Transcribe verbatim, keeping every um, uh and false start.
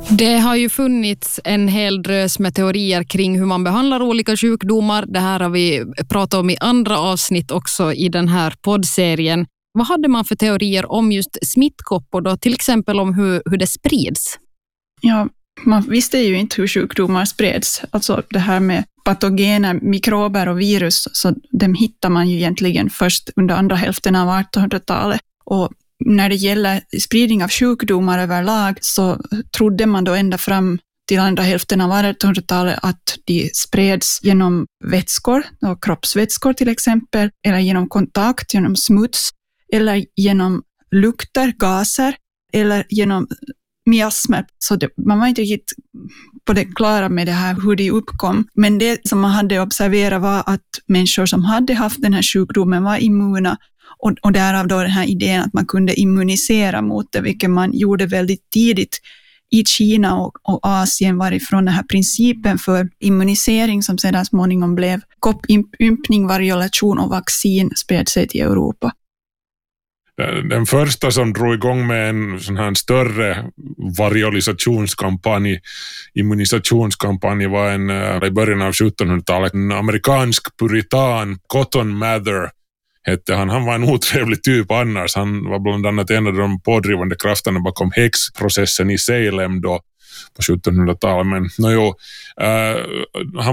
Det har ju funnits en hel drös med teorier kring hur man behandlar olika sjukdomar. Det här har vi pratat om i andra avsnitt också i den här poddserien. Vad hade man för teorier om just smittkoppor då? Till exempel om hur, hur det sprids? Ja, man visste ju inte hur sjukdomar spreds. Alltså det här med patogena, mikrober och virus, så dem hittar man ju egentligen först under andra hälften av artonhundratalet. Och när det gäller spridning av sjukdomar överlag så trodde man då ända fram till andra hälften av artonhundratalet att de spreds genom vätskor, och kroppsvätskor till exempel, eller genom kontakt, genom smuts, eller genom lukter, gaser, eller genom miasmer. Så det, man var inte riktigt på det klara med det här, hur de uppkom. Men det som man hade observerat var att människor som hade haft den här sjukdomen var immuna. Och, och därav då den här idén att man kunde immunisera mot det, vilket man gjorde väldigt tidigt i Kina och, och Asien, varifrån den här principen för immunisering som sedan småningom blev koppympning, variolation och vaccin spred sig till Europa. Den första som drog igång med en sån här större varialisationskampanj, immunisationskampanj, var en, i början av sjuttonhundratalet, en amerikansk puritan, Cotton Mather hette han. Han var en otrevlig typ annars. Han var bland annat en av de pådrivande krafterna bakom häxprocessen i Salem då på sjuttonhundratalet. Men no, jo, uh, han